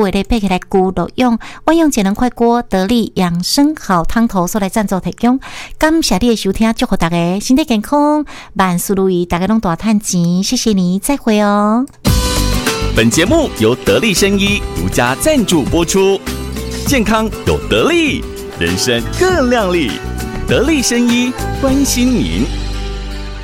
的咧配起来菇都用万用节能快锅得力养生好汤头所来赞助提供。感谢你的收听，祝福大家身体健康，万事如意，大家拢大赚钱，谢谢你，再会哦。 本节目由得力生医独家赞助播出，健康有得力，人生更亮丽。得力生医关心您。